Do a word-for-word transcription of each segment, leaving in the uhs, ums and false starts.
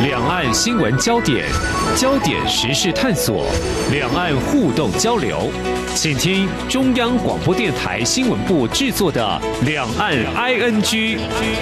两岸新闻焦点，焦点时事探索，两岸互动交流，请听中央广播电台新闻部制作的《两岸 I N G》。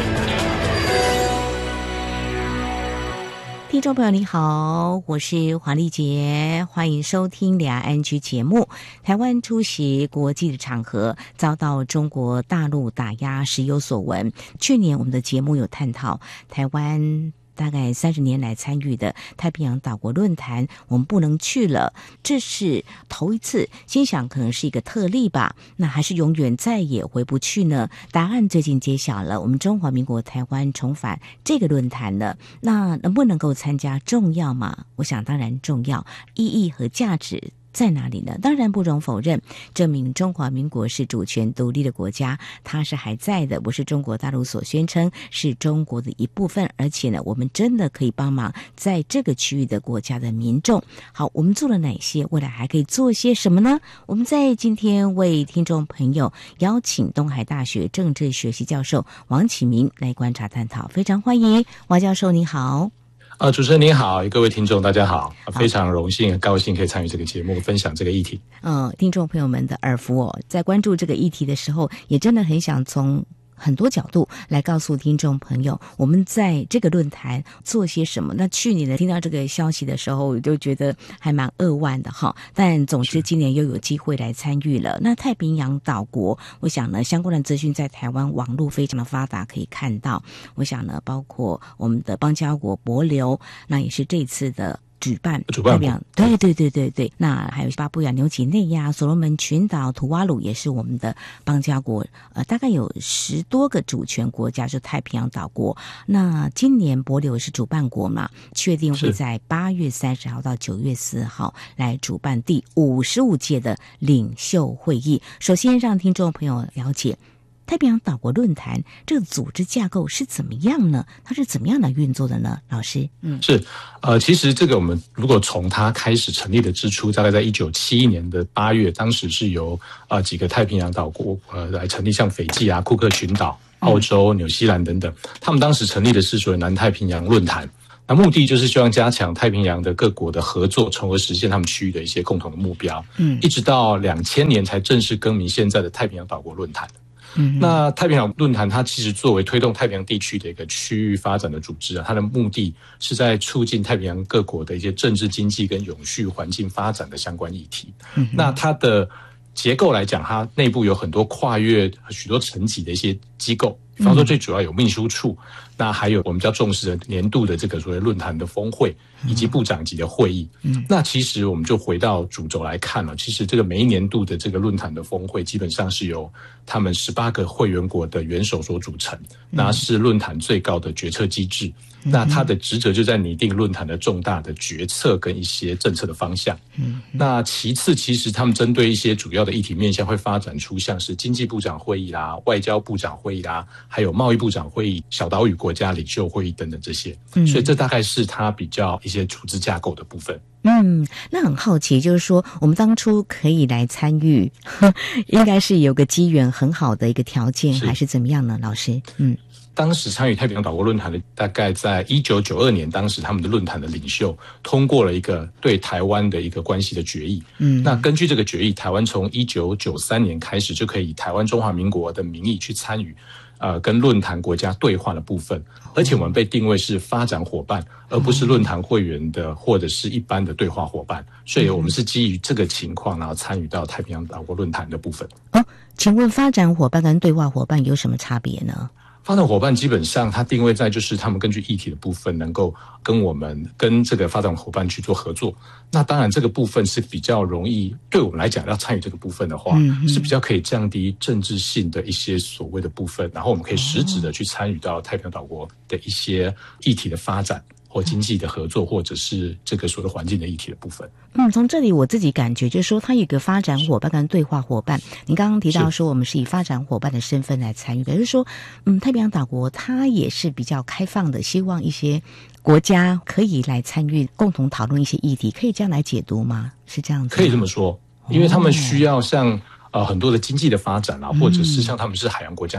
听众朋友你好，我是黄丽杰，欢迎收听两岸 I N G 节目。台湾出席国际的场合遭到中国大陆打压，时有所闻。去年我们的节目有探讨台湾大概三十年来参与的太平洋岛国论坛，我们不能去了，这是头一次，心想可能是一个特例吧，那还是永远再也回不去呢？答案最近揭晓了，我们中华民国台湾重返这个论坛了，那能不能够参加重要吗？我想当然重要，意义和价值在哪里呢？当然不容否认，证明中华民国是主权独立的国家，它是还在的，不是中国大陆所宣称是中国的一部分，而且呢，我们真的可以帮忙在这个区域的国家的民众。好，我们做了哪些？未来还可以做些什么呢？我们在今天为听众朋友邀请东海大学政治学系教授王启明来观察探讨，非常欢迎王教授，你好。 啊，主持人您好，各位听众大家好，非常荣幸很高兴可以参与这个节目，分享这个议题。 嗯，听众朋友们的耳福哦，在关注这个议题的时候，也真的很想从很多角度来告诉听众朋友，我们在这个论坛做些什么。那去年呢，听到这个消息的时候，我就觉得还蛮扼腕的哈。但总之，今年又有机会来参与了。那太平洋岛国，我想呢，相关的资讯在台湾网络非常的发达，可以看到。我想呢，包括我们的邦交国帛琉，那也是这次的举办主办国， 对对对对对，那还有巴布亚纽几内亚、所罗门群岛、图瓦鲁也是我们的邦交国，呃，大概有十多个主权国家是太平洋岛国。那今年帛琉是主办国嘛，确定会在八月三十号到九月四号来主办第五十五届的领袖会议。首先让听众朋友了解太平洋岛国论坛这个组织架构是怎么样呢？它是怎么样来运作的呢？老师，嗯， 是，呃，其实这个我们如果从它开始成立的之初，大概在一九七一年的八月，当时是由呃几个太平洋岛国呃来成立，像斐济啊、库克群岛、澳洲、纽西兰等等，他们当时成立的是所谓南太平洋论坛。那目的就是希望加强太平洋的各国的合作，从而实现他们区域的一些共同的目标。嗯，一直到两千年才正式更名现在的太平洋岛国论坛。嗯，那太平洋论坛它其实作为推动太平洋地区的一个区域发展的组织啊，它的目的是在促进太平洋各国的一些政治经济跟永续环境发展的相关议题。嗯，那它的结构来讲，它内部有很多跨越许多层级的一些机构，比方说最主要有秘书处，那还有我们比较重视的年度的这个所谓论坛的峰会，以及部长级的会议。嗯，那其实我们就回到主轴来看了，其实这个每一年度的这个论坛的峰会，基本上是由他们十八个会员国的元首所组成，那是论坛最高的决策机制。那它的职责就在拟定论坛的重大的决策跟一些政策的方向。嗯，那其次，其实他们针对一些主要的议题面向，会发展出像是经济部长会议啦、外交部长会议啦，还有贸易部长会议、小岛屿国家领袖会议等等这些。嗯，所以这大概是它比较一些组织架构的部分。 嗯，那很好奇，就是说我们当初可以来参与，应该是有个机缘很好的一个条件，还是怎么样呢？老师，嗯。 当时参与太平洋岛国论坛的，大概在一九九二年，当时他们的论坛的领袖通过了一个对台湾的一个关系的决议。嗯，那根据这个决议，台湾从一九九三年开始就可以以台湾中华民国的名义去参与呃跟论坛国家对话的部分，而且我们被定位是发展伙伴，而不是论坛会员的或者是一般的对话伙伴，所以我们是基于这个情况，然后参与到太平洋岛国论坛的部分。 哦，请问发展伙伴跟对话伙伴有什么差别呢？ 发展伙伴基本上它定位在就是他们根据议题的部分能够跟我们跟这个发展伙伴去做合作，那当然这个部分是比较容易，对我们来讲要参与这个部分的话、嗯、是比较可以降低政治性的一些所谓的部分，然后我们可以实质的去参与到太平洋岛国的一些议题的发展或经济的合作，或者是这个所谓环境的议题的部分。 嗯，从这里我自己感觉就是说，它有一个发展伙伴跟对话伙伴。你刚刚提到说，我们是以发展伙伴的身份来参与，也就是说，嗯，太平洋岛国它也是比较开放的，希望一些国家可以来参与，共同讨论一些议题，可以这样来解读吗？是这样子？ 可以这么说，因为他们需要像呃很多的经济的发展啊，或者是像他们是海洋国家。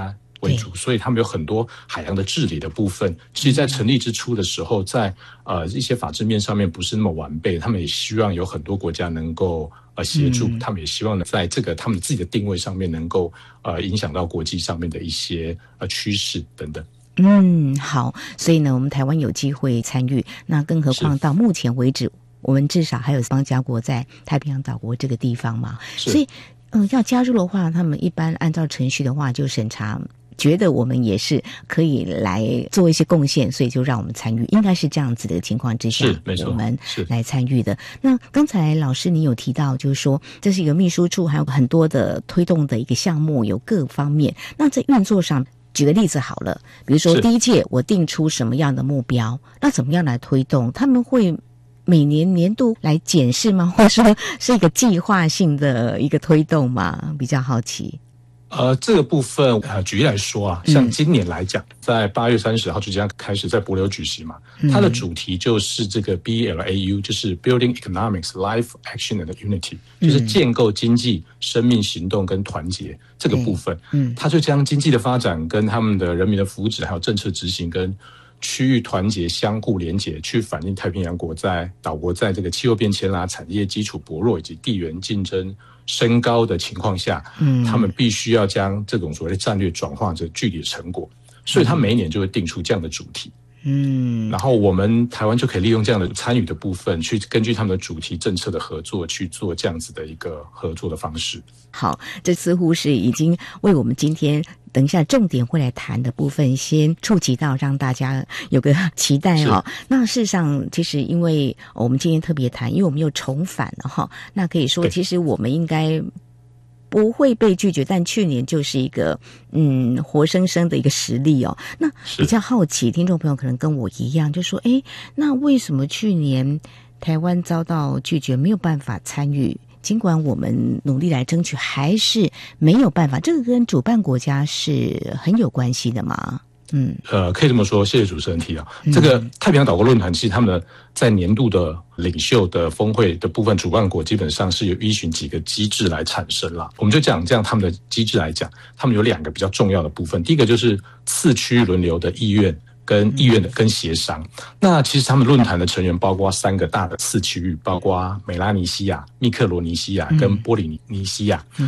为主，所以他们有很多海洋的治理的部分。其实在成立之初的时候，在呃一些法制面上面不是那么完备，他们也希望有很多国家能够呃协助，嗯、他们也希望呢在这个他们自己的定位上面能够呃影响到国际上面的一些呃趋势等等。 嗯，好，所以呢，我们台湾有机会参与，那更何况到目前为止，我们至少还有邦交国在太平洋岛国这个地方嘛，所以嗯、呃，要加入的话，他们一般按照程序的话就审查，觉得我们也是可以来做一些贡献，所以就让我们参与，应该是这样子的情况之下，我们来参与的。那刚才老师你有提到，就是说这是一个秘书处，还有很多的推动的一个项目，有各方面。那在运作上，举个例子好了，比如说第一届我定出什么样的目标，那怎么样来推动？他们会每年年度来检视吗？或者说是一个计划性的一个推动吗？比较好奇。 呃，这个部分呃，举例来说啊，像今年来讲，嗯、在八月三十号就这样开始在帛琉举行嘛，嗯、它的主题就是这个 B L A U， 就是 Building Economics, Life, Action and Unity， 就是建构经济、生命、行动跟团结这个部分。嗯，它就将经济的发展跟他们的人民的福祉，还有政策执行跟区域团结相互连结，去反映太平洋国在岛国在这个气候变迁啦、产业基础薄弱以及地缘竞争升高的情况下，嗯，他们必须要将这种所谓的战略转化成具体的成果，所以他每一年就会定出这样的主题。嗯，然后我们台湾就可以利用这样的参与的部分，去根据他们的主题政策的合作，去做这样子的一个合作的方式。 好，这似乎是已经为我们今天等一下重点会来谈的部分先触及到，让大家有个期待哦。那事实上其实因为我们今天特别谈，因为我们又重返了哈，那可以说其实我们应该不会被拒绝，但去年就是一个嗯活生生的一个实例哦。那比较好奇，听众朋友可能跟我一样，就说诶，那为什么去年台湾遭到拒绝，没有办法参与？尽管我们努力来争取，还是没有办法。这个跟主办国家是很有关系的嘛？嗯， 呃，可以这么说。谢谢主持人提到、嗯、这个太平洋岛国论坛，其实他们在年度的领袖的峰会的部分，主办国基本上是有依循几个机制来产生啦。我们就讲这样，他们的机制来讲，他们有两个比较重要的部分。第一个就是次区轮流的意愿。跟意愿的跟协商，那其实他们论坛的成员包括三个大的次区域，包括美拉尼西亚、密克罗尼西亚跟波利尼西亚。